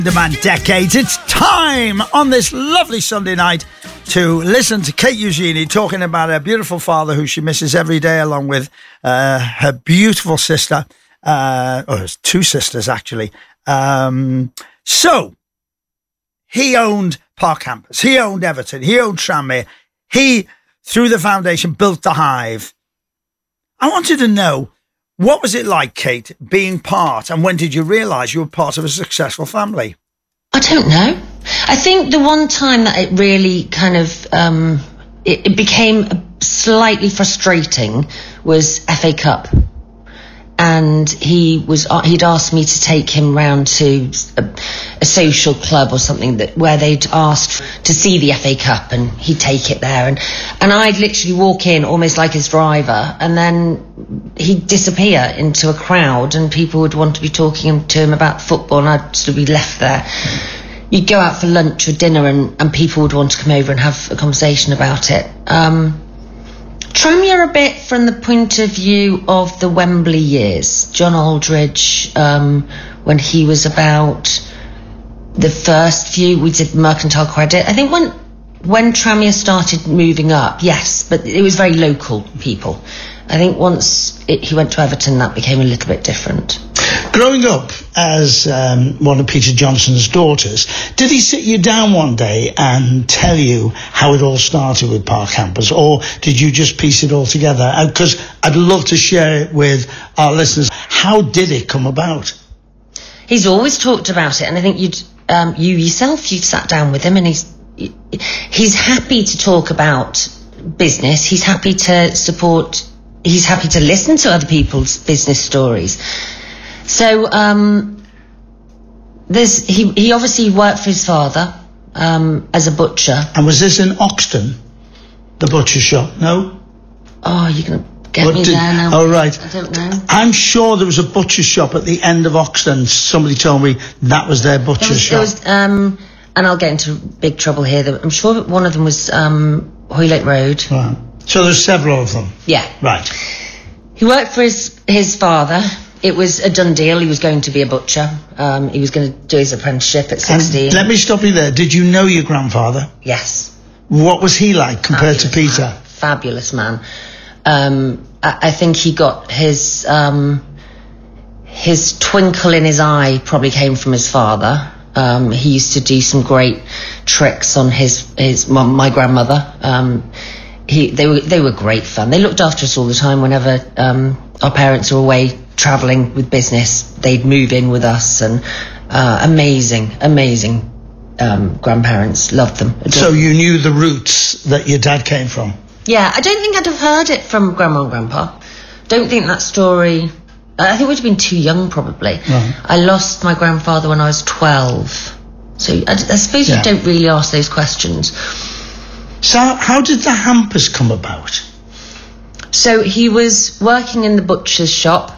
Demand decades. It's time on this lovely Sunday night to listen to Kate Eugenie talking about her beautiful father who she misses every day, along with her beautiful sister, or two sisters actually. So he owned Park Campus, he owned Everton, he owned Tranmere, he, through the foundation, built the Hive. I wanted to know, what was it like, Kate, being part, and when did you realise you were part of a successful family? I don't know. I think the one time that it really kind of, it became slightly frustrating was FA Cup. And he'd asked me to take him round to a social club or something where they'd asked to see the FA Cup, and he'd take it there. And I'd literally walk in almost like his driver, and then he'd disappear into a crowd, and people would want to be talking to him about football, and I'd sort of be left there. You'd go out for lunch or dinner, and people would want to come over and have a conversation about it. Tranmere a bit from the point of view of the Wembley years. John Aldridge, when he was about the first few, we did Mercantile Credit. I think when Tranmere started moving up, yes, but it was very local people. I think once he went to Everton, that became a little bit different. Growing up as one of Peter Johnson's daughters, did he sit you down one day and tell you how it all started with Park Campus, or did you just piece it all together? Because I'd love to share it with our listeners. How did it come about? He's always talked about it, and I think you sat down with him, and he's happy to talk about business. He's happy to support. He's happy to listen to other people's business stories. So he obviously worked for his father as a butcher. And was this in Oxton, the butcher shop? No? Oh, you're going to get me there now. Oh, right. I don't know. I'm sure there was a butcher shop at the end of Oxton. Somebody told me that was their butcher shop. And I'll get into big trouble here. I'm sure that one of them was Hoylake Road. Right. So there's several of them? Yeah. Right. He worked for his father. It was a done deal. He was going to be a butcher. He was going to do his apprenticeship at 16. And let me stop you there. Did you know your grandfather? Yes. What was he like compared to Peter? Fabulous man. I think he got his twinkle in his eye probably came from his father. He used to do some great tricks on my grandmother. They were great fun. They looked after us all the time. Whenever our parents were away travelling with business, they'd move in with us, and amazing grandparents. Loved them. So you knew the roots that your dad came from? Yeah, I don't think I'd have heard it from Grandma and Grandpa. Don't think that story. I think we'd have been too young, probably. Right. I lost my grandfather when I was 12, so I suppose you don't really ask those questions. So how did the hampers come about? So he was working in the butcher's shop.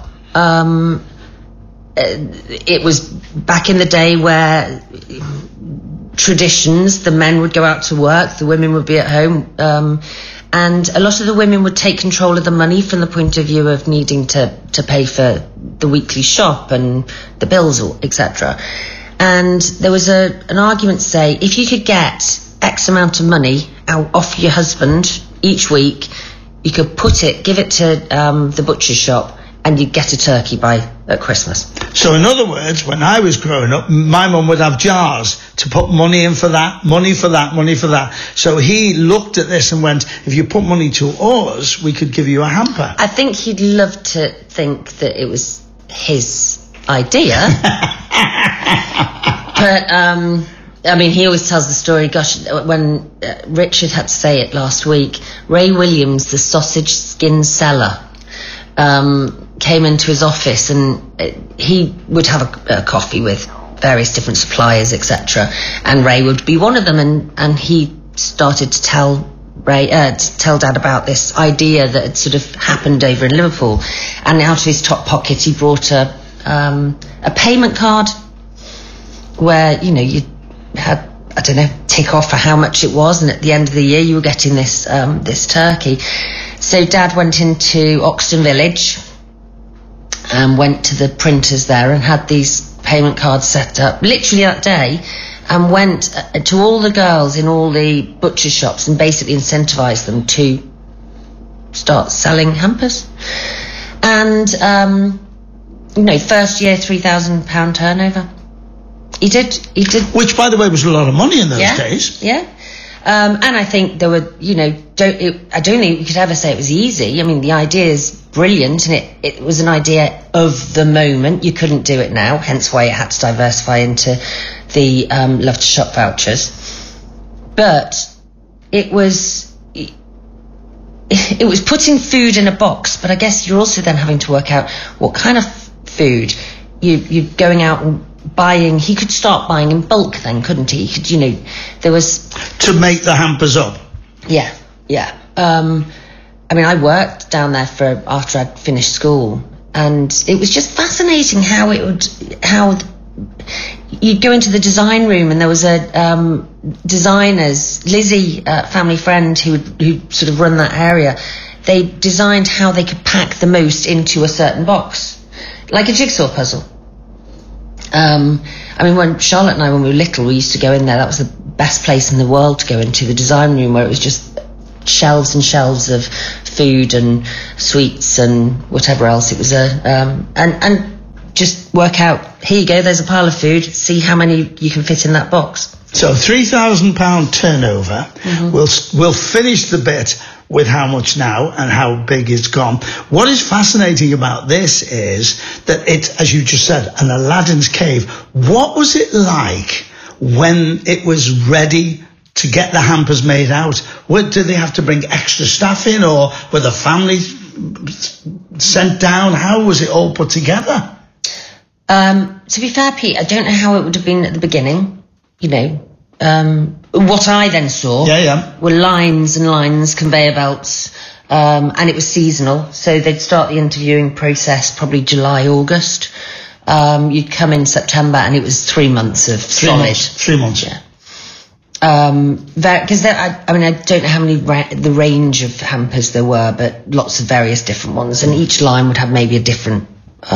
It was back in the day where traditions, the men would go out to work, the women would be at home, and a lot of the women would take control of the money from the point of view of needing to pay for the weekly shop and the bills, etc. And there was an argument to say, if you could get X amount of money off your husband each week, you could give it to the butcher's shop, and you'd get a turkey at Christmas. So in other words, when I was growing up, my mum would have jars to put money in for that, money for that, money for that. So he looked at this and went, if you put money to us, we could give you a hamper. I think he'd love to think that it was his idea. But I mean, he always tells the story, gosh, when Richard had to say it last week, Ray Williams, the sausage skin seller, came into his office, and he would have a coffee with various different suppliers, etc. And Ray would be one of them, and he started to tell Dad about this idea that had sort of happened over in Liverpool. And out of his top pocket, he brought a payment card where, you had, I don't know, tick off for how much it was, and at the end of the year you were getting this turkey. So Dad went into Oxton Village and went to the printers there and had these payment cards set up, literally that day, and went to all the girls in all the butcher shops and basically incentivized them to start selling hampers. And, first year, £3,000 turnover. He did. Which, by the way, was a lot of money in those days. Yeah. And I think there were, I don't think you could ever say it was easy. I mean, the idea is brilliant, and it was an idea of the moment. You couldn't do it now, hence why it had to diversify into the Love to Shop vouchers. But it was putting food in a box, but I guess you're also then having to work out what kind of food you're going out and buying. He could start buying in bulk then, couldn't he? He could, there was... To make the hampers up? Yeah. I mean, I worked down there after I'd finished school, and it was just fascinating how you'd go into the design room, and there was a designers, Lizzie, family friend who sort of run that area. They designed how they could pack the most into a certain box, like a jigsaw puzzle. I mean, when Charlotte and I, when we were little, we used to go in there. That was the best place in the world to go into, the design room, where it was just shelves and shelves of food and sweets and whatever else. It was and just work out, here you go, there's a pile of food, see how many you can fit in that box. So £3,000 turnover. Mm-hmm. We'll finish the bit with how much now and how big it's gone. What is fascinating about this is that it's, as you just said, an Aladdin's cave. What was it like when it was ready to get the hampers made out? Did they have to bring extra staff in, or were the families sent down? How was it all put together? To be fair, Pete, I don't know how it would have been at the beginning. What I then saw were lines and lines, conveyor belts, and it was seasonal. So they'd start the interviewing process probably July, August. You'd come in September, and it was 3 months of solid. 3 months. Yeah. Because I don't know how many the range of hampers there were, but lots of various different ones, and each line would have maybe a different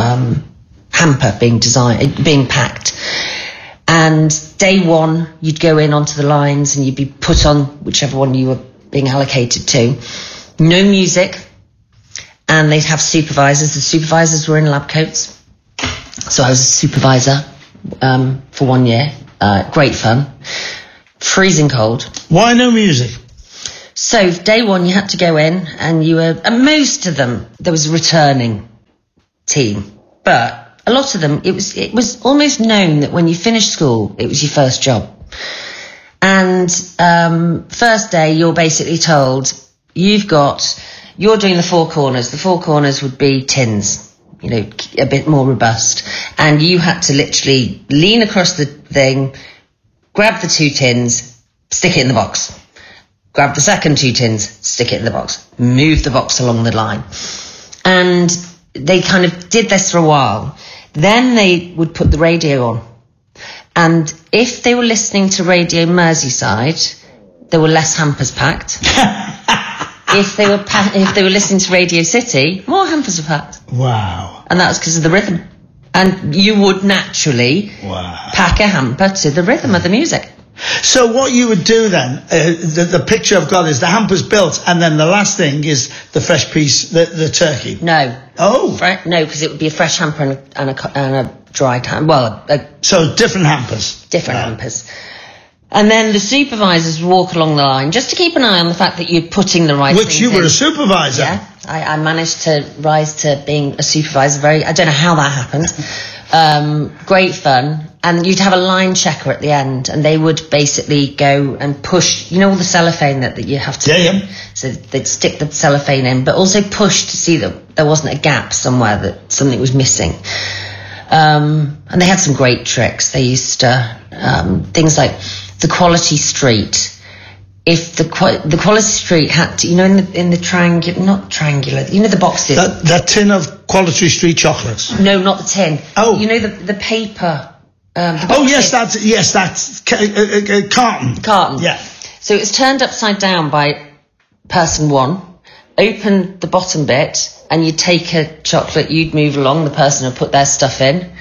hamper being packed. And day one, you'd go in onto the lines and you'd be put on whichever one you were being allocated to. No music, and they'd have supervisors. The supervisors were in lab coats, so I was a supervisor for 1 year. Great fun. Freezing cold. Why no music? So day one, you had to go in, and and most of them, there was a returning team, but a lot of them, it was almost known that when you finished school, it was your first job. And first day, you're basically told, you're doing the four corners. The four corners would be tins, a bit more robust. And you had to literally lean across the thing, grab the 2 tins, stick it in the box. Grab the second 2 tins, stick it in the box. Move the box along the line. And they kind of did this for a while. Then they would put the radio on. And if they were listening to Radio Merseyside, there were less hampers packed. If they were listening to Radio City, more hampers were packed. Wow. And that was because of the rhythm. And you would naturally pack a hamper to the rhythm of the music. So what you would do then, the picture I've got is the hamper's built, and then the last thing is the fresh piece, the turkey. No. Oh. No, because it would be a fresh hamper and a dried hamper. Well, so different hampers. Different hampers. And then the supervisors would walk along the line just to keep an eye on the fact that you're putting the right things in. Which you were a supervisor. Yeah. I managed to rise to being a supervisor. I don't know how that happened. Great fun. And you'd have a line checker at the end, and they would basically go and push, all the cellophane that you have to do. So they'd stick the cellophane in, but also push to see that there wasn't a gap somewhere, that something was missing. And they had some great tricks. They used to, things like the Quality Street. If the Quality Street had to, in the triangular, not triangular, the boxes. That tin of Quality Street chocolates. No, not the tin. Oh. The paper. That's carton. Carton. Yeah. So it was turned upside down by person one, open the bottom bit, and you'd take a chocolate, you'd move along, the person would put their stuff in,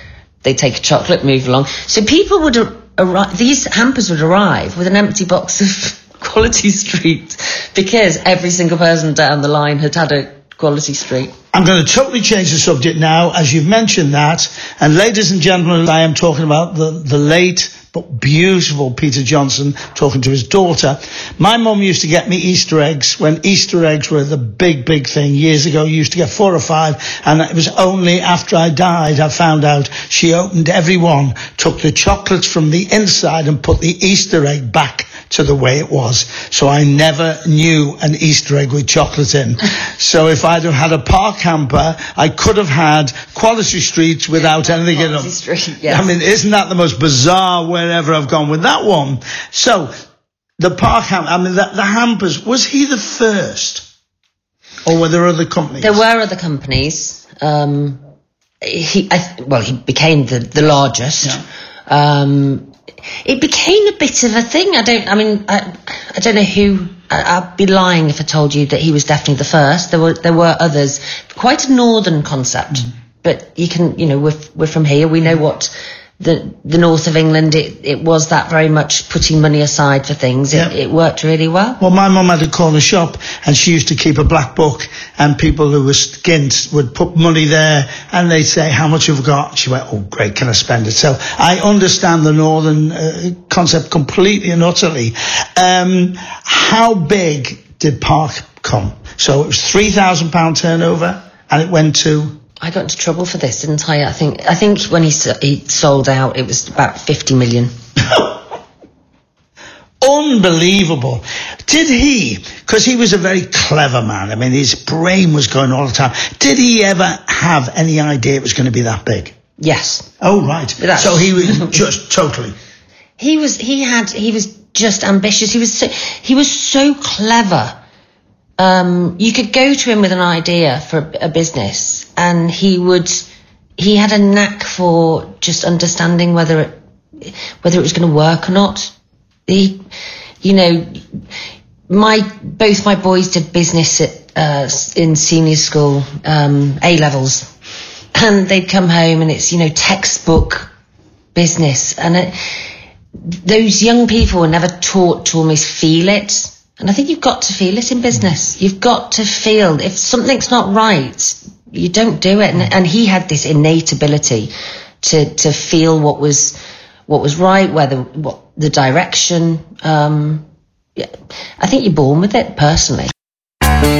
they take a chocolate, move along. So people would arrive, these hampers would arrive with an empty box of Quality Street because every single person down the line had a Quality Street. I'm going to totally change the subject now, as you've mentioned that. And ladies and gentlemen, I am talking about the late but beautiful Peter Johnson talking to his daughter. My mum used to get me Easter eggs when Easter eggs were the big thing years ago. You used to get 4 or 5, and it was only after I died I found out she opened every one, took the chocolates from the inside and put the Easter egg back to the way it was. So I never knew an Easter egg with chocolate in. So if I'd have had a park hamper, I could have had Quality Streets without anything in them. Street, yes. I mean, isn't that the most bizarre wherever I've gone with that one? So the park hamper, I mean, the hampers, was he the first? Or were there other companies? There were other companies. He became the largest. Yeah. It became a bit of a thing. I don't know who. I'd be lying if I told you that he was definitely the first. There were others. Quite a northern concept, but you can, we're from here. We know what the north of England. It was that very much putting money aside for things. It worked really well. Well, my mum had a corner shop, and she used to keep a black book, and people who were skint would put money there, and they'd say, "How much have you got?" She went, "Oh, great, can I spend it?" So I understand the northern concept completely and utterly. How big did Park come? So it was £3,000 turnover, and it went to. I got into trouble for this, didn't I? I think when he sold out, it was about 50 million. Unbelievable. Did he, because he was a very clever man, I mean, his brain was going all the time, did he ever have any idea it was going to be that big? Yes. Oh, right. So he was just totally. He was just ambitious. He was so clever. You could go to him with an idea for a business, and he had a knack for just understanding whether it was going to work or not. Both my boys did business in senior school, A levels, and they'd come home and it's textbook business, and those young people were never taught to almost feel it. And I think you've got to feel it in business. You've got to feel if something's not right, you don't do it. And he had this innate ability to feel what was right, what the direction. I think you're born with it, personally.